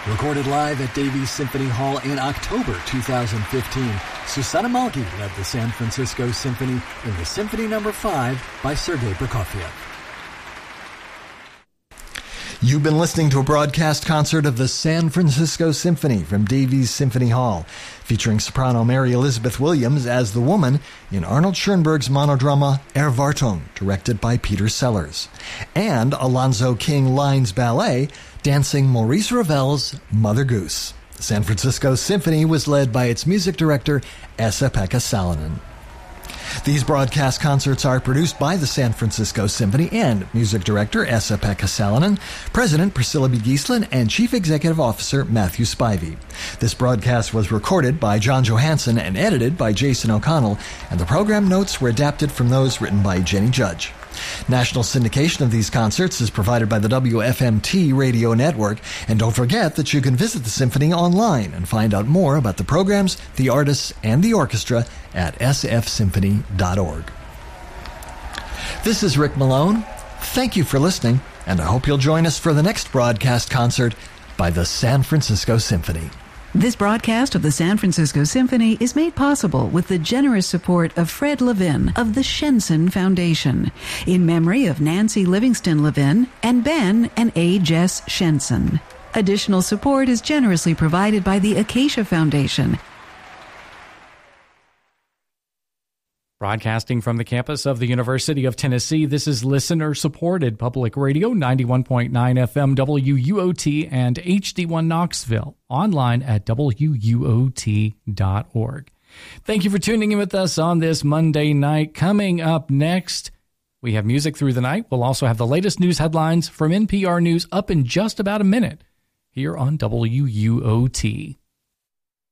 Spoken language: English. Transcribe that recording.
Recorded live at Davies Symphony Hall in October 2015, Susanna Malgi led the San Francisco Symphony in the Symphony No. 5 by Sergei Prokofiev. You've been listening to a broadcast concert of the San Francisco Symphony from Davies Symphony Hall, featuring soprano Mary Elizabeth Williams as the woman in Arnold Schoenberg's monodrama Erwartung, directed by Peter Sellers, and Alonzo King Lines Ballet, dancing Maurice Ravel's Mother Goose. The San Francisco Symphony was led by its music director, Esa-Pekka Salonen. These broadcast concerts are produced by the San Francisco Symphony and music director Esa-Pekka Salonen, President Priscilla B. Giesslin, and Chief Executive Officer Matthew Spivey. This broadcast was recorded by John Johansson and edited by Jason O'Connell, and the program notes were adapted from those written by Jenny Judge. National syndication of these concerts is provided by the WFMT radio network, and don't forget that you can visit the Symphony online and find out more about the programs, the artists, and the orchestra at sfsymphony.org. This is Rick Malone. Thank you for listening, and I hope you'll join us for the next broadcast concert by the San Francisco Symphony. This broadcast of the San Francisco Symphony is made possible with the generous support of Fred Levin of the Shenson Foundation, in memory of Nancy Livingston Levin and Ben and A. Jess Shenson. Additional support is generously provided by the Acacia Foundation. Broadcasting from the campus of the University of Tennessee, this is listener-supported Public Radio, 91.9 FM WUOT and HD1 Knoxville, online at WUOT.org. Thank you for tuning in with us on this Monday night. Coming up next, we have music through the night. We'll also have the latest news headlines from NPR News up in just about a minute here on WUOT.